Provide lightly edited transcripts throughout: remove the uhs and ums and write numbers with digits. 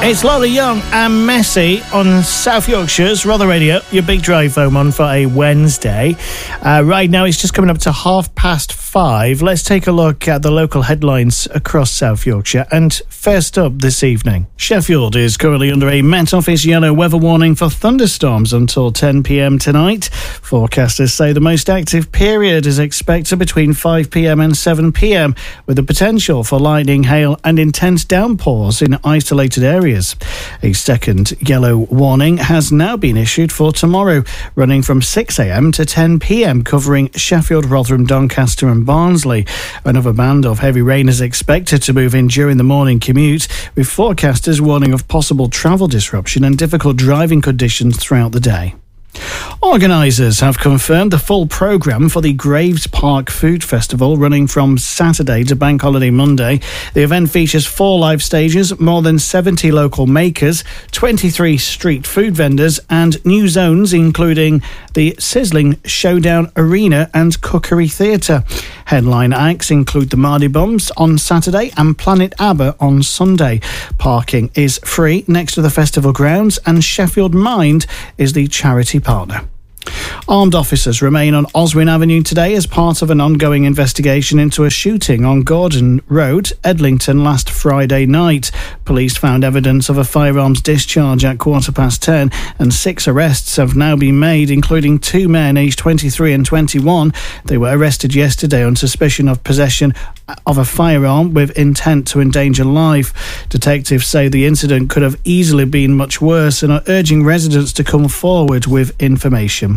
It's Lola Young and Messi on South Yorkshire's Rother Radio, your big drive home on for a Wednesday. Right now it's just coming up to 5:30. Let's take a look at the local headlines across South Yorkshire. And first up this evening, Sheffield is currently under a Met Office yellow weather warning for thunderstorms until 10 p.m. tonight. Forecasters say the most active period is expected between 5 p.m. and 7 p.m. with the potential for lightning, hail and intense downpours in isolated areas. A second yellow warning has now been issued for tomorrow, running from 6 a.m. to 10 p.m, covering Sheffield, Rotherham, Doncaster and Barnsley. Another band of heavy rain is expected to move in during the morning commute, with forecasters warning of possible travel disruption and difficult driving conditions throughout the day. Organisers have confirmed the full programme for the Graves Park Food Festival, running from Saturday to Bank Holiday Monday. The event features 4 live stages, more than 70 local makers, 23 street food vendors and new zones including the Sizzling Showdown Arena and Cookery Theatre. Headline acts include the Mardy Bums on Saturday and Planet ABBA on Sunday. Parking is free next to the festival grounds and Sheffield Mind is the charity partner. Armed officers remain on Oswin Avenue today as part of an ongoing investigation into a shooting on Gordon Road, Edlington, last Friday night. Police found evidence of a firearms discharge at 10:15 and 6 arrests have now been made, including 2 men aged 23 and 21. They were arrested yesterday on suspicion of possession of a firearm with intent to endanger life. Detectives say the incident could have easily been much worse and are urging residents to come forward with information.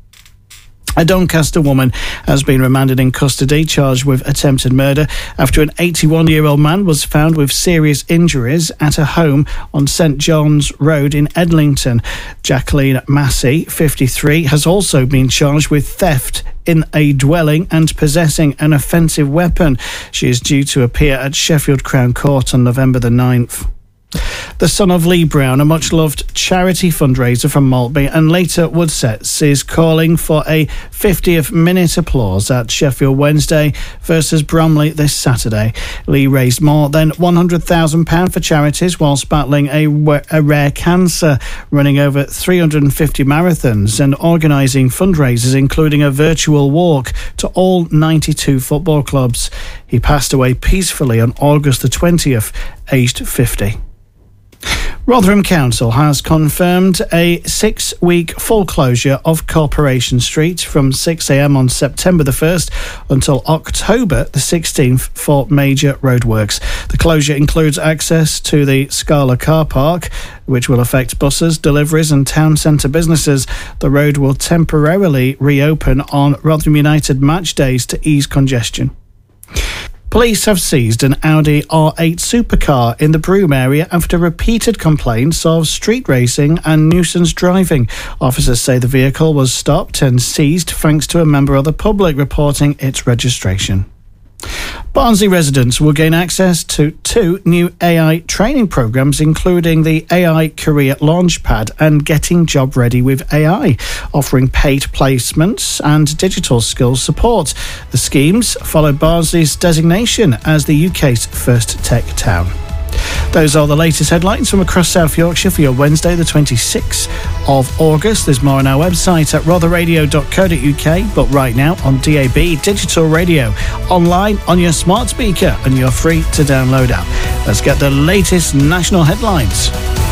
A Doncaster woman has been remanded in custody, charged with attempted murder after an 81-year-old man was found with serious injuries at a home on St John's Road in Edlington. Jacqueline Massey, 53, has also been charged with theft in a dwelling and possessing an offensive weapon. She is due to appear at Sheffield Crown Court on November the 9th. The Son of Lee Brown, a much-loved charity fundraiser from Maltby and later Woodsets, is calling for a 50th minute applause at Sheffield Wednesday versus Bromley this Saturday. Lee raised more than £100,000 for charities whilst battling a rare cancer, running over 350 marathons and organising fundraisers including a virtual walk to all 92 football clubs. He passed away peacefully on August the 20th, aged 50. Rotherham Council has confirmed a 6-week full closure of Corporation Street from 6 a.m. on September the 1st until October the 16th for major roadworks. The closure includes access to the Scala car park, which will affect buses, deliveries and town centre businesses. The road will temporarily reopen on Rotherham United match days to ease congestion. Police have seized an Audi R8 supercar in the Broome area after repeated complaints of street racing and nuisance driving. Officers say the vehicle was stopped and seized thanks to a member of the public reporting its registration. Barnsley residents will gain access to 2 new AI training programmes, including the AI Career Launchpad and Getting Job Ready with AI, offering paid placements and digital skills support. The schemes follow Barnsley's designation as the UK's first tech town. Those are the latest headlines from across South Yorkshire for your Wednesday, the 26th of August. There's more on our website at rotherradio.co.uk, but right now on DAB, digital radio, online on your smart speaker and your free to download app. Let's get the latest national headlines.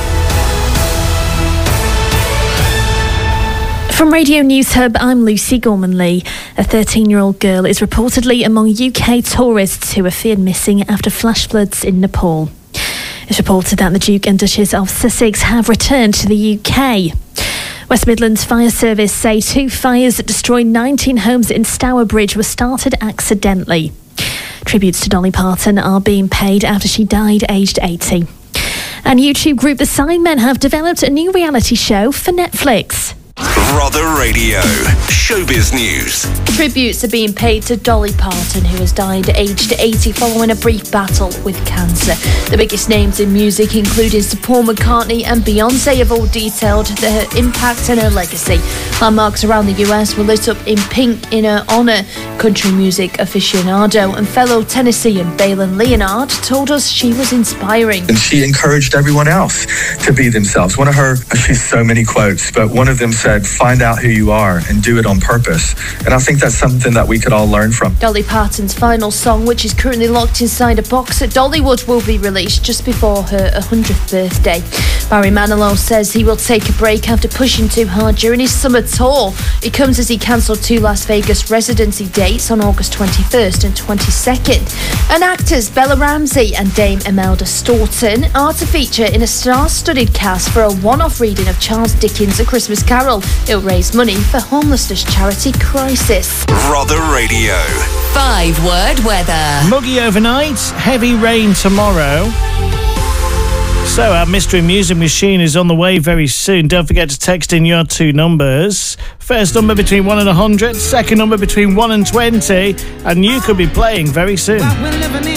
From Radio News Hub, I'm Lucy Gorman-Lee. A 13-year-old girl is reportedly among UK tourists who are feared missing after flash floods in Nepal. It's reported that the Duke and Duchess of Sussex have returned to the UK. West Midlands Fire Service say 2 fires that destroyed 19 homes in Stourbridge were started accidentally. Tributes to Dolly Parton are being paid after she died aged 80. And YouTube group The Signmen have developed a new reality show for Netflix. Rother Radio. Showbiz news. Tributes are being paid to Dolly Parton, who has died aged 80 following a brief battle with cancer. The biggest names in music, including Sir Paul McCartney and Beyoncé, have all detailed her impact and her legacy. Landmarks around the US were lit up in pink in her honour. Country music aficionado and fellow Tennessean Balin Leonard told us she was inspiring. And she encouraged everyone else to be themselves. She's so many quotes, but one of them said, find out who you are and do it on purpose. And I think that's something that we could all learn from. Dolly Parton's final song, which is currently locked inside a box at Dollywood, will be released just before her 100th birthday. Barry Manilow says he will take a break after pushing too hard during his summer tour. It comes as he cancelled 2 Las Vegas residency dates on August 21st and 22nd. And actors Bella Ramsey and Dame Imelda Staunton are to feature in a star-studded cast for a one-off reading of Charles Dickens' A Christmas Carol. It'll raise money for homelessness charity Crisis. Rother Radio. 5-word weather. Muggy overnight, heavy rain tomorrow. So our mystery music machine is on the way very soon. Don't forget to text in your 2 numbers. First number between 1 and 100, second number between 1 and 20, and you could be playing very soon.